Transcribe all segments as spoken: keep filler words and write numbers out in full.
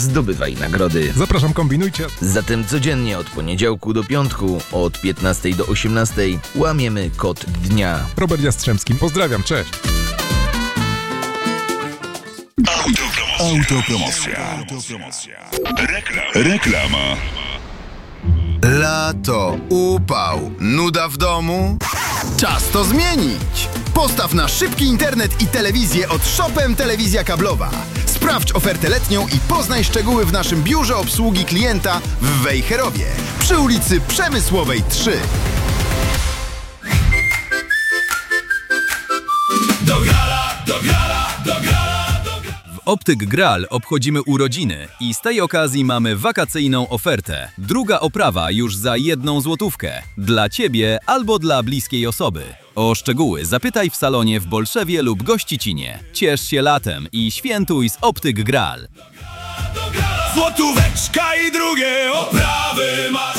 zdobywaj nagrody. Zapraszam, kombinujcie. Zatem codziennie od poniedziałku do piątku od piętnastej do osiemnastej łamiemy kod dnia. Robert Jastrzębski, pozdrawiam, cześć. Autopromocja. Autopromocja. Rekla- reklama. Lato, upał, nuda w domu? Czas to zmienić! Postaw na szybki internet i telewizję od Shopem Telewizja Kablowa. Sprawdź ofertę letnią i poznaj szczegóły w naszym biurze obsługi klienta w Wejherowie przy ulicy Przemysłowej trzy. Do grala, do grala, do grala. W Optyk Gral obchodzimy urodziny i z tej okazji mamy wakacyjną ofertę. Druga oprawa już za jedną złotówkę. Dla Ciebie albo dla bliskiej osoby. O szczegóły zapytaj w salonie w Bolszewie lub Gościcinie. Ciesz się latem i świętuj z Optyk Gral. Złotóweczka i drugie oprawy masz.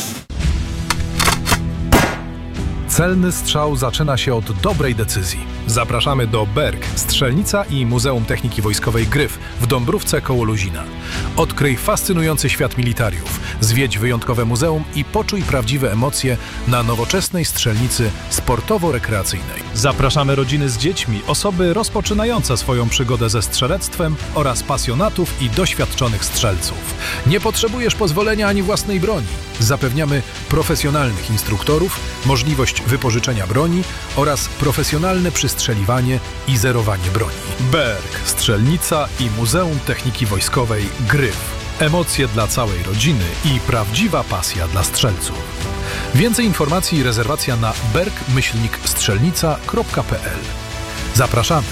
Celny strzał zaczyna się od dobrej decyzji. Zapraszamy do Berg, Strzelnica i Muzeum Techniki Wojskowej Gryf w Dąbrówce koło Luzina. Odkryj fascynujący świat militariów, zwiedź wyjątkowe muzeum i poczuj prawdziwe emocje na nowoczesnej strzelnicy sportowo-rekreacyjnej. Zapraszamy rodziny z dziećmi, osoby rozpoczynające swoją przygodę ze strzelectwem oraz pasjonatów i doświadczonych strzelców. Nie potrzebujesz pozwolenia ani własnej broni. Zapewniamy profesjonalnych instruktorów, możliwość wypożyczenia broni oraz profesjonalne przystrzeliwanie i zerowanie broni. Berg, Strzelnica i Muzeum Techniki Wojskowej Gryf. Emocje dla całej rodziny i prawdziwa pasja dla strzelców. Więcej informacji i rezerwacja na berg myślnik strzelnica kropka p l. Zapraszamy.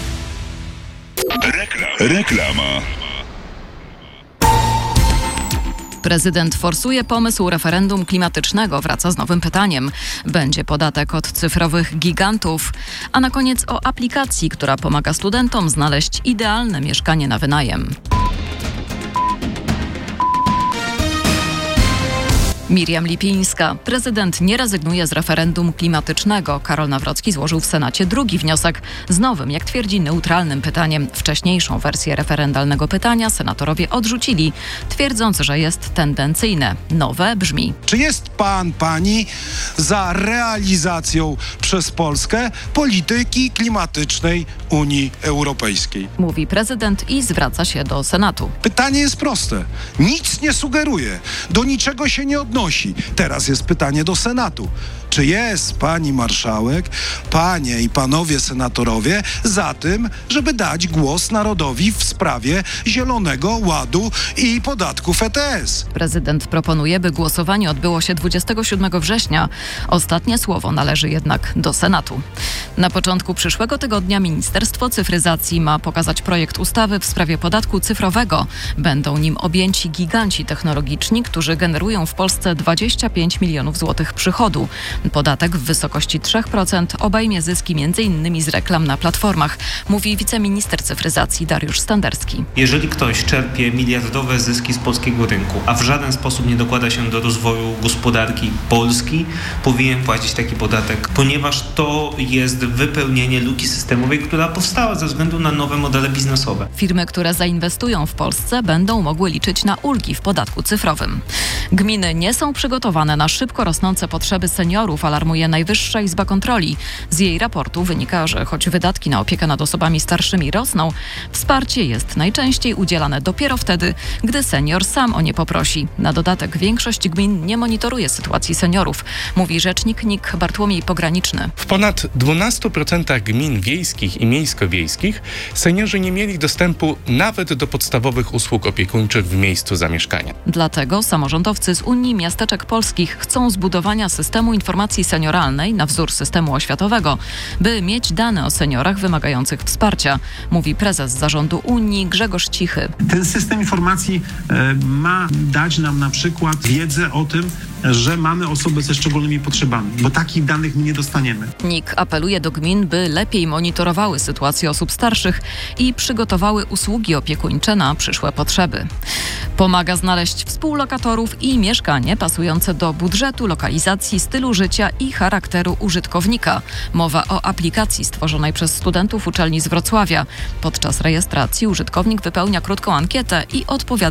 Rekla- reklama. Prezydent forsuje pomysł referendum klimatycznego, wraca z nowym pytaniem. Będzie podatek od cyfrowych gigantów, a na koniec o aplikacji, która pomaga studentom znaleźć idealne mieszkanie na wynajem. Miriam Lipińska. Prezydent nie rezygnuje z referendum klimatycznego. Karol Nawrocki złożył w Senacie drugi wniosek z nowym, jak twierdzi, neutralnym pytaniem. Wcześniejszą wersję referendalnego pytania senatorowie odrzucili, twierdząc, że jest tendencyjne. Nowe brzmi: czy jest pan, pani za realizacją przez Polskę polityki klimatycznej Unii Europejskiej? Mówi prezydent i zwraca się do Senatu. Pytanie jest proste. Nic nie sugeruje, do niczego się nie odnosi. Teraz jest pytanie do Senatu. Czy jest pani marszałek, panie i panowie senatorowie za tym, żeby dać głos narodowi w sprawie Zielonego Ładu i podatków E T S? Prezydent proponuje, by głosowanie odbyło się dwudziestego siódmego września. Ostatnie słowo należy jednak do Senatu. Na początku przyszłego tygodnia Ministerstwo Cyfryzacji ma pokazać projekt ustawy w sprawie podatku cyfrowego. Będą nim objęci giganci technologiczni, którzy generują w Polsce dwadzieścia pięć milionów złotych przychodu. Podatek w wysokości trzy procent obejmie zyski między innymi z reklam na platformach, mówi wiceminister cyfryzacji Dariusz Standerski. Jeżeli ktoś czerpie miliardowe zyski z polskiego rynku, a w żaden sposób nie dokłada się do rozwoju gospodarki Polski, powinien płacić taki podatek, ponieważ to jest wypełnienie luki systemowej, która powstała ze względu na nowe modele biznesowe. Firmy, które zainwestują w Polsce, będą mogły liczyć na ulgi w podatku cyfrowym. Gminy nie są przygotowane na szybko rosnące potrzeby seniorów, alarmuje Najwyższa Izba Kontroli. Z jej raportu wynika, że choć wydatki na opiekę nad osobami starszymi rosną, wsparcie jest najczęściej udzielane dopiero wtedy, gdy senior sam o nie poprosi. Na dodatek większość gmin nie monitoruje sytuacji seniorów, mówi rzecznik N I K Bartłomiej Pograniczny. W ponad dwunastu procentach gmin wiejskich i miejsko-wiejskich seniorzy nie mieli dostępu nawet do podstawowych usług opiekuńczych w miejscu zamieszkania. Dlatego samorządowcy z Unii Miasteczek Polskich chcą zbudowania systemu informacji senioralnej na wzór systemu oświatowego, by mieć dane o seniorach wymagających wsparcia, mówi prezes zarządu Unii Grzegorz Cichy. Ten system informacji e, ma dać nam na przykład wiedzę o tym, że mamy osoby ze szczególnymi potrzebami, bo takich danych my nie dostaniemy. N I K apeluje do gmin, by lepiej monitorowały sytuację osób starszych i przygotowały usługi opiekuńcze na przyszłe potrzeby. Pomaga znaleźć współlokatorów i mieszkanie pasujące do budżetu, lokalizacji, stylu życia i charakteru użytkownika. Mowa o aplikacji stworzonej przez studentów uczelni z Wrocławia. Podczas rejestracji użytkownik wypełnia krótką ankietę i odpowiada